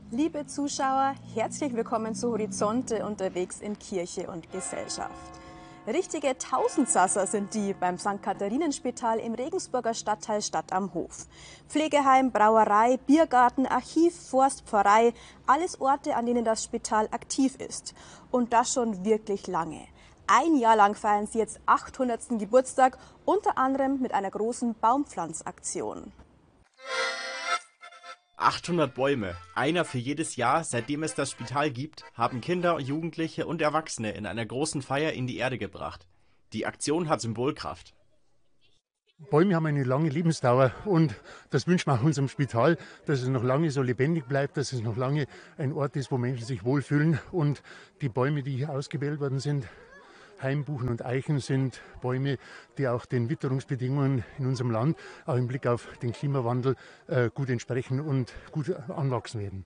Liebe Zuschauer, herzlich willkommen zu Horizonte unterwegs in Kirche und Gesellschaft. Richtige Tausendsasser sind die beim St. Katharinenspital im Regensburger Stadtteil Stadt am Hof. Pflegeheim, Brauerei, Biergarten, Archiv, Forst, Pfarrei, alles Orte, an denen das Spital aktiv ist. Und das schon wirklich lange. Ein Jahr lang feiern sie jetzt 800. Geburtstag, unter anderem mit einer großen Baumpflanzaktion. 800 Bäume, einer für jedes Jahr, seitdem es das Spital gibt, haben Kinder, Jugendliche und Erwachsene in einer großen Feier in die Erde gebracht. Die Aktion hat Symbolkraft. Bäume haben eine lange Lebensdauer und das wünschen wir auch unserem Spital, dass es noch lange so lebendig bleibt, dass es noch lange ein Ort ist, wo Menschen sich wohlfühlen. Und die Bäume, die hier ausgewählt worden sind, Hainbuchen und Eichen, sind Bäume, die auch den Witterungsbedingungen in unserem Land, auch im Blick auf den Klimawandel, gut entsprechen und gut anwachsen werden.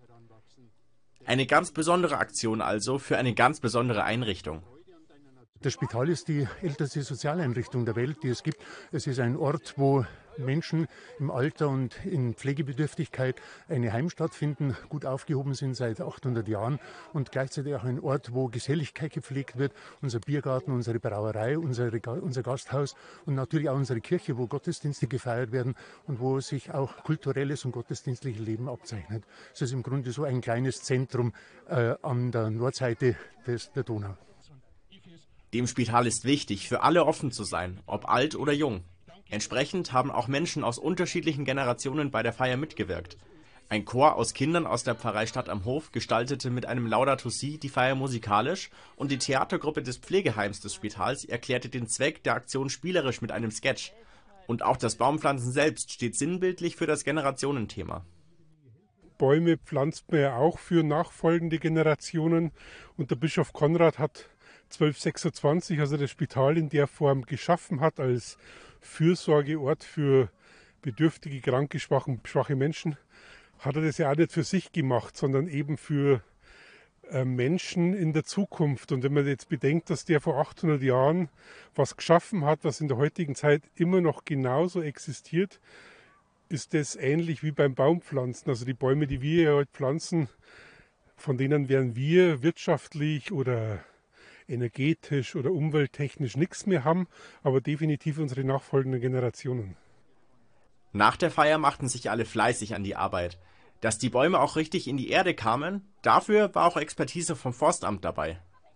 Eine ganz besondere Aktion also für eine ganz besondere Einrichtung. Das Spital ist die älteste Sozialeinrichtung der Welt, die es gibt. Es ist ein Ort, wo Menschen im Alter und in Pflegebedürftigkeit eine Heimstatt finden, gut aufgehoben sind seit 800 Jahren und gleichzeitig auch ein Ort, wo Geselligkeit gepflegt wird. Unser Biergarten, unsere Brauerei, unser Gasthaus und natürlich auch unsere Kirche, wo Gottesdienste gefeiert werden und wo sich auch kulturelles und gottesdienstliches Leben abzeichnet. Es ist im Grunde so ein kleines Zentrum an der Nordseite der Donau. Dem Spital ist wichtig, für alle offen zu sein, ob alt oder jung. Entsprechend haben auch Menschen aus unterschiedlichen Generationen bei der Feier mitgewirkt. Ein Chor aus Kindern aus der Pfarrei Stadt am Hof gestaltete mit einem Laudato Si die Feier musikalisch und die Theatergruppe des Pflegeheims des Spitals erklärte den Zweck der Aktion spielerisch mit einem Sketch. Und auch das Baumpflanzen selbst steht sinnbildlich für das Generationenthema. Bäume pflanzt man ja auch für nachfolgende Generationen und der Bischof Konrad hat 1226, also das Spital in der Form geschaffen hat, als Fürsorgeort für bedürftige, kranke, schwache Menschen, hat er das ja auch nicht für sich gemacht, sondern eben für Menschen in der Zukunft. Und wenn man jetzt bedenkt, dass der vor 800 Jahren was geschaffen hat, was in der heutigen Zeit immer noch genauso existiert, ist das ähnlich wie beim Baumpflanzen. Also die Bäume, die wir hier heute pflanzen, von denen werden wir wirtschaftlich oder energetisch oder umwelttechnisch nichts mehr haben, aber definitiv unsere nachfolgenden Generationen. Nach der Feier machten sich alle fleißig an die Arbeit. Dass die Bäume auch richtig in die Erde kamen, dafür war auch Expertise vom Forstamt dabei.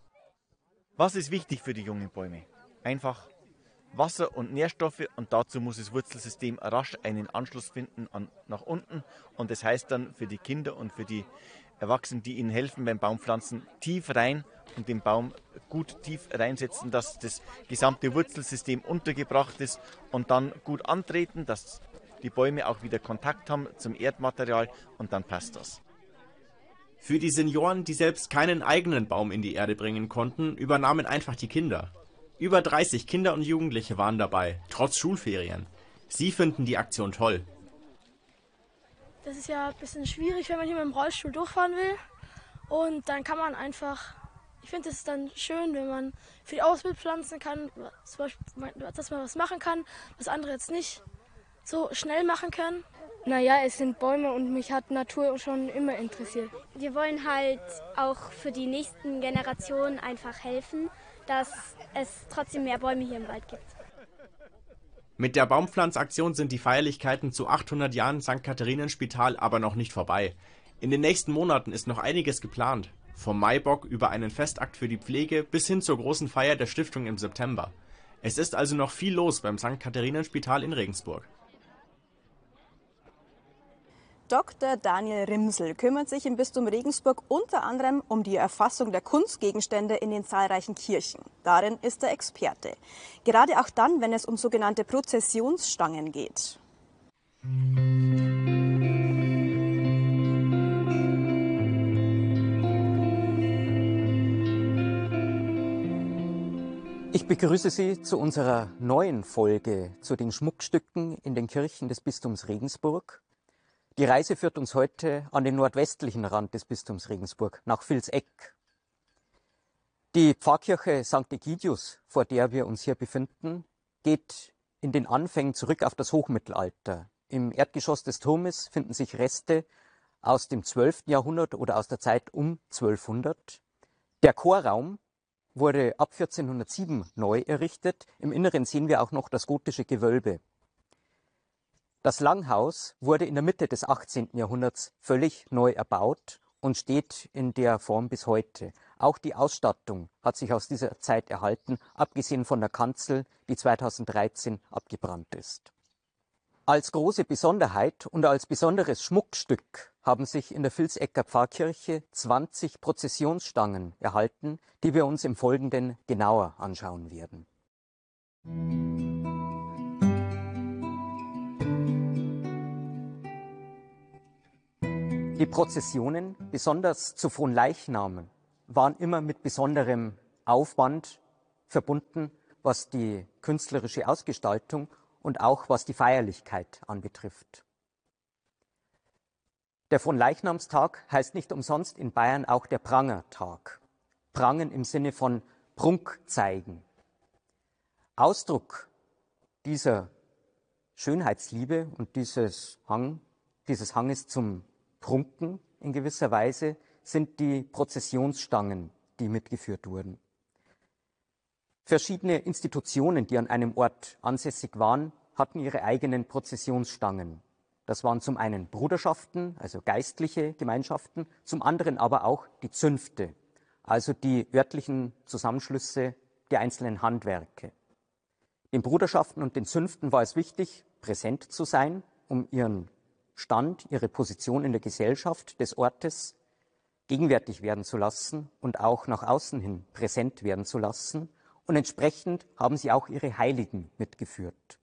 Was ist wichtig für die jungen Bäume? Einfach Wasser und Nährstoffe und dazu muss das Wurzelsystem rasch einen Anschluss finden nach unten und das heißt dann für die Kinder und für die Erwachsenen, die ihnen helfen beim Baumpflanzen, tief rein und den Baum gut tief reinsetzen, dass das gesamte Wurzelsystem untergebracht ist und dann gut antreten, dass die Bäume auch wieder Kontakt haben zum Erdmaterial und dann passt das. Für die Senioren, die selbst keinen eigenen Baum in die Erde bringen konnten, übernahmen einfach die Kinder. Über 30 Kinder und Jugendliche waren dabei, trotz Schulferien. Sie finden die Aktion toll. Das ist ja ein bisschen schwierig, wenn man hier mit dem Rollstuhl durchfahren will. Und dann kann man einfach, ich finde es dann schön, wenn man viel Ausbild pflanzen kann, zum Beispiel, dass man was machen kann, was andere jetzt nicht so schnell machen können. Naja, es sind Bäume und mich hat Natur schon immer interessiert. Wir wollen halt auch für die nächsten Generationen einfach helfen, dass es trotzdem mehr Bäume hier im Wald gibt. Mit der Baumpflanzaktion sind die Feierlichkeiten zu 800 Jahren St. Katharinenspital aber noch nicht vorbei. In den nächsten Monaten ist noch einiges geplant. Vom Maibock über einen Festakt für die Pflege bis hin zur großen Feier der Stiftung im September. Es ist also noch viel los beim St. Katharinenspital in Regensburg. Dr. Daniel Rimsel kümmert sich im Bistum Regensburg unter anderem um die Erfassung der Kunstgegenstände in den zahlreichen Kirchen. Darin ist er Experte. Gerade auch dann, wenn es um sogenannte Prozessionsstangen geht. Ich begrüße Sie zu unserer neuen Folge zu den Schmuckstücken in den Kirchen des Bistums Regensburg. Die Reise führt uns heute an den nordwestlichen Rand des Bistums Regensburg, nach Vilseck. Die Pfarrkirche St. Egidius, vor der wir uns hier befinden, geht in den Anfängen zurück auf das Hochmittelalter. Im Erdgeschoss des Turmes finden sich Reste aus dem 12. Jahrhundert oder aus der Zeit um 1200. Der Chorraum wurde ab 1407 neu errichtet. Im Inneren sehen wir auch noch das gotische Gewölbe. Das Langhaus wurde in der Mitte des 18. Jahrhunderts völlig neu erbaut und steht in der Form bis heute. Auch die Ausstattung hat sich aus dieser Zeit erhalten, abgesehen von der Kanzel, die 2013 abgebrannt ist. Als große Besonderheit und als besonderes Schmuckstück haben sich in der Vilsecker Pfarrkirche 20 Prozessionsstangen erhalten, die wir uns im Folgenden genauer anschauen werden. Die Prozessionen, besonders zu Fronleichnam, waren immer mit besonderem Aufwand verbunden, was die künstlerische Ausgestaltung und auch was die Feierlichkeit anbetrifft. Der Fronleichnamstag heißt nicht umsonst in Bayern auch der Prangertag. Prangen im Sinne von Prunk zeigen. Ausdruck dieser Schönheitsliebe und dieses Hanges zum Prunken in gewisser Weise sind die Prozessionsstangen, die mitgeführt wurden. Verschiedene Institutionen, die an einem Ort ansässig waren, hatten ihre eigenen Prozessionsstangen. Das waren zum einen Bruderschaften, also geistliche Gemeinschaften, zum anderen aber auch die Zünfte, also die örtlichen Zusammenschlüsse der einzelnen Handwerke. Den Bruderschaften und den Zünften war es wichtig, präsent zu sein, um ihren Stand, ihre Position in der Gesellschaft des Ortes gegenwärtig werden zu lassen und auch nach außen hin präsent werden zu lassen. Und entsprechend haben sie auch ihre Heiligen mitgeführt.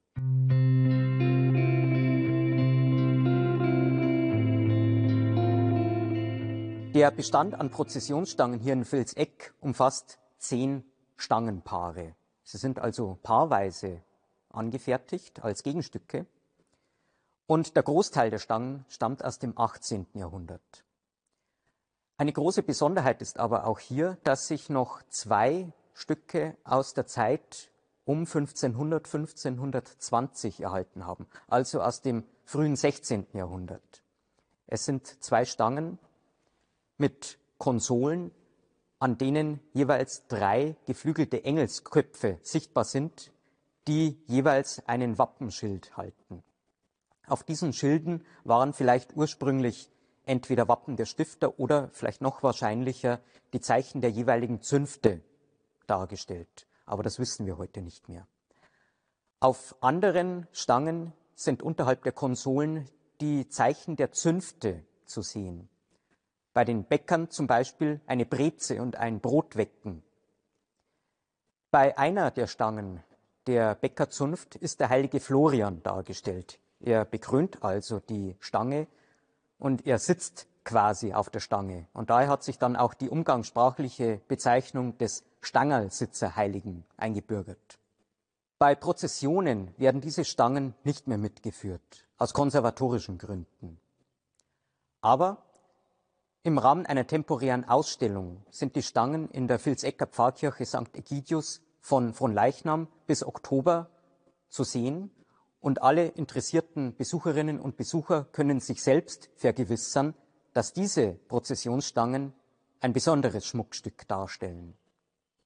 Der Bestand an Prozessionsstangen hier in Vilseck umfasst 10 Stangenpaare. Sie sind also paarweise angefertigt als Gegenstücke. Und der Großteil der Stangen stammt aus dem 18. Jahrhundert. Eine große Besonderheit ist aber auch hier, dass sich noch 2 Stücke aus der Zeit um 1500, 1520 erhalten haben, also aus dem frühen 16. Jahrhundert. Es sind 2 Stangen mit Konsolen, an denen jeweils 3 geflügelte Engelsköpfe sichtbar sind, die jeweils einen Wappenschild halten. Auf diesen Schilden waren vielleicht ursprünglich entweder Wappen der Stifter oder vielleicht noch wahrscheinlicher die Zeichen der jeweiligen Zünfte dargestellt. Aber das wissen wir heute nicht mehr. Auf anderen Stangen sind unterhalb der Konsolen die Zeichen der Zünfte zu sehen. Bei den Bäckern zum Beispiel eine Breze und ein Brotwecken. Bei einer der Stangen der Bäckerzunft ist der heilige Florian dargestellt. Er bekrönt also die Stange und er sitzt quasi auf der Stange. Und daher hat sich dann auch die umgangssprachliche Bezeichnung des Stangerlsitzerheiligen eingebürgert. Bei Prozessionen werden diese Stangen nicht mehr mitgeführt, aus konservatorischen Gründen. Aber im Rahmen einer temporären Ausstellung sind die Stangen in der Vilsecker Pfarrkirche St. Egidius von Fronleichnam bis Oktober zu sehen. Und alle interessierten Besucherinnen und Besucher können sich selbst vergewissern, dass diese Prozessionsstangen ein besonderes Schmuckstück darstellen.